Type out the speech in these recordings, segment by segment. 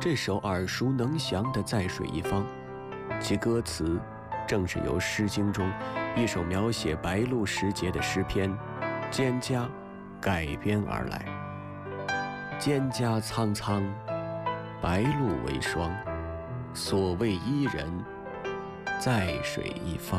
这首耳熟能详的《在水一方》，其歌词正是由《诗经》中一首描写白露时节的诗篇《蒹葭》改编而来。蒹葭苍苍，白露为霜，所谓伊人，在水一方。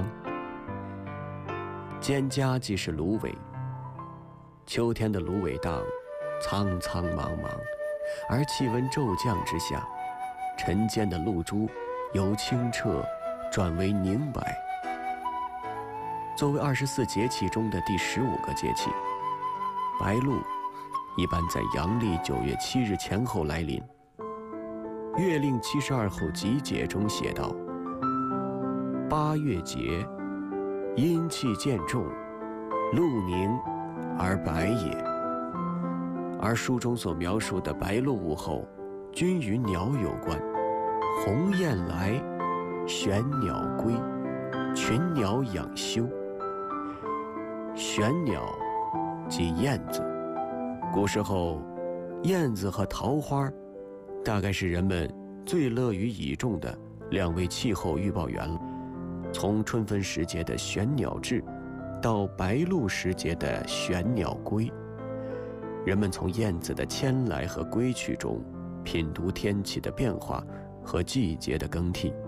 蒹葭即是芦苇，秋天的芦苇荡苍苍茫茫，而气温骤降之下，晨间的露珠由清澈转为凝白。作为24节气中的第15个节气，白露一般在阳历9月7日前后来临。《月令72候集解》中写道：“8月节，阴气渐重，露凝而白也。”而书中所描述的白露午后，均与鸟有关。鸿雁来，玄鸟归，群鸟养休。玄鸟即燕子，古时候燕子和桃花大概是人们最乐于倚重的2位气候预报员了。从春分时节的玄鸟至，到白露时节的玄鸟归，人们从燕子的迁来和归去中品读天气的变化和季节的更替。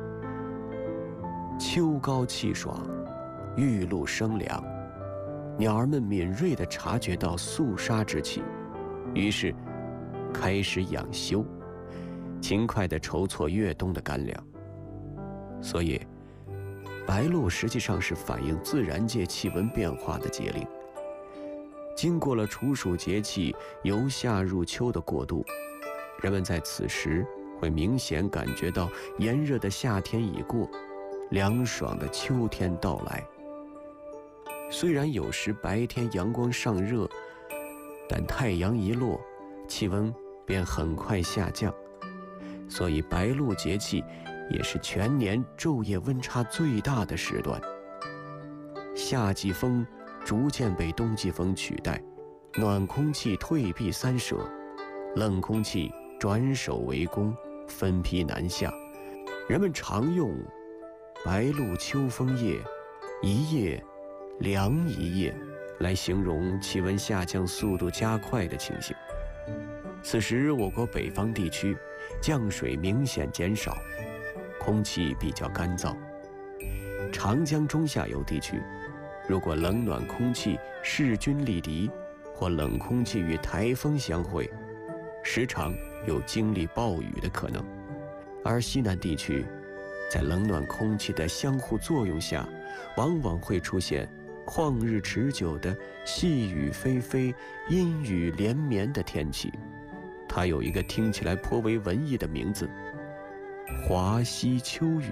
秋高气爽，玉露生凉，鸟儿们敏锐地察觉到肃杀之气，于是开始养休，勤快地筹措越冬的干粮。所以白露实际上是反映自然界气温变化的节令。经过了处暑节气由夏入秋的过渡，人们在此时会明显感觉到炎热的夏天已过，凉爽的秋天到来。虽然有时白天阳光尚热，但太阳一落，气温便很快下降，所以白露节气也是全年昼夜温差最大的时段。夏季风逐渐被冬季风取代，暖空气退避三舍，冷空气转守为攻，分批南下。人们常用白露秋风夜，一夜凉一夜来形容气温下降速度加快的情形。此时我国北方地区降水明显减少，空气比较干燥。长江中下游地区，如果冷暖空气势均力敌，或冷空气与台风相会，时常有经历暴雨的可能。而西南地区在冷暖空气的相互作用下，往往会出现旷日持久的细雨霏霏、阴雨连绵的天气。它有一个听起来颇为文艺的名字——华西秋雨。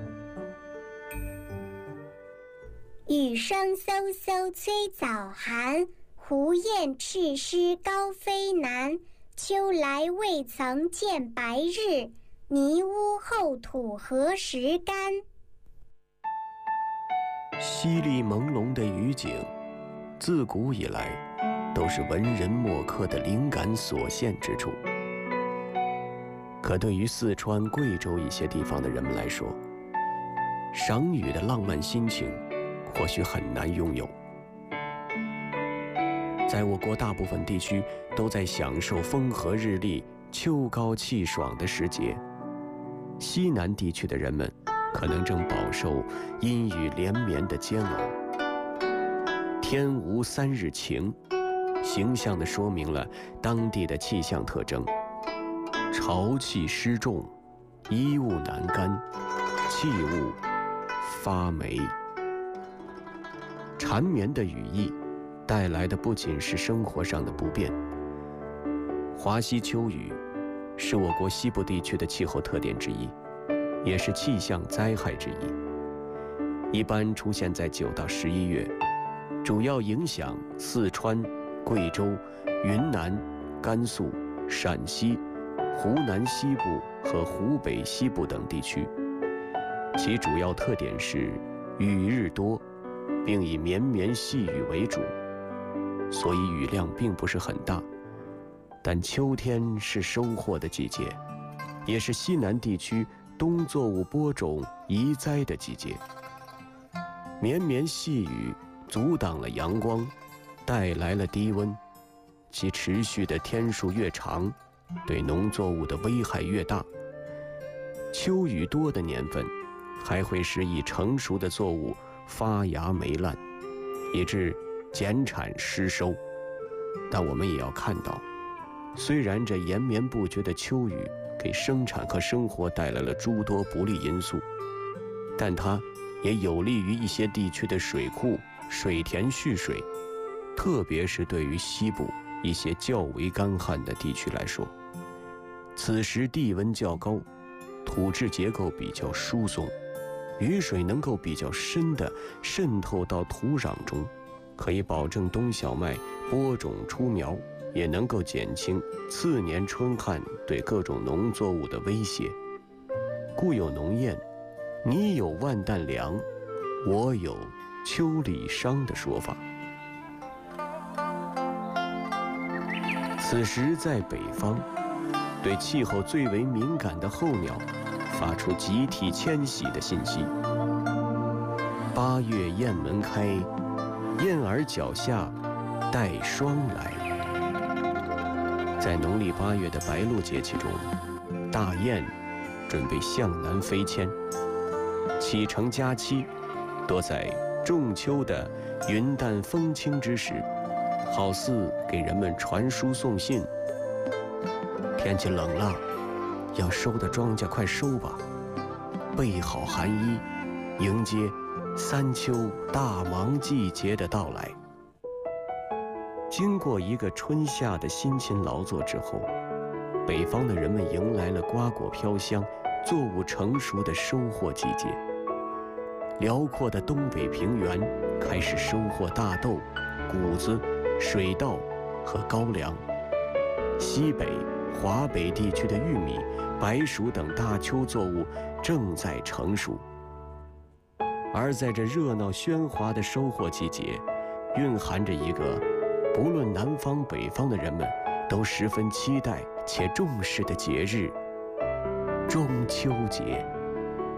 雨声嗖嗖催早寒，胡雁翅湿高飞南。秋来未曾见白日，泥污后土何时干？ 淅沥朦胧的雨景，自古以来都是文人墨客的灵感所现之处。可对于四川、贵州一些地方的人们来说，赏雨的浪漫心情或许很难拥有。在我国大部分地区都在享受风和日丽、秋高气爽的时节，西南地区的人们可能正饱受阴雨连绵的煎熬。天无3日晴，形象地说明了当地的气象特征：潮气湿重，衣物难干，气物发霉。缠绵的雨意带来的不仅是生活上的不便。华西秋雨是我国西部地区的气候特点之一，也是气象灾害之一。一般出现在9到11月，主要影响四川、贵州、云南、甘肃、陕西、湖南西部和湖北西部等地区。其主要特点是雨日多，并以绵绵细雨为主，所以雨量并不是很大。但秋天是收获的季节， 也是西南地区冬作物播种移栽的季节。绵绵细雨阻挡了阳光，带来了低温，其持续的天数越长，对农作物的危害越大。秋雨多的年份，还会使已成熟的作物发芽霉烂，以致减产失收。但我们也要看到，虽然这延绵不绝的秋雨给生产和生活带来了诸多不利因素，但它也有利于一些地区的水库、水田蓄水，特别是对于西部一些较为干旱的地区来说。此时地温较高，土质结构比较疏松，雨水能够比较深地渗透到土壤中，可以保证冬小麦播种出苗，也能够减轻次年春旱对各种农作物的威胁。故有农谚，你有万担粮，我有秋里商的说法。此时在北方，对气候最为敏感的候鸟发出集体迁徙的信息。8月雁门开，燕儿脚下带霜来。在农历8月的白露节气中，大雁准备向南飞迁，启程佳期多在仲秋的云淡风轻之时，好似给人们传书送信。天气冷了，要收的庄稼快收吧，备好寒衣，迎接三秋大忙季节的到来。经过一个春夏的辛勤劳作之后，北方的人们迎来了瓜果飘香、作物成熟的收获季节。辽阔的东北平原开始收获大豆、谷子、水稻和高粱。西北、华北地区的玉米、白薯等大秋作物正在成熟。而在这热闹喧哗的收获季节，蕴含着一个不论南方北方的人们都十分期待且重视的节日——中秋节。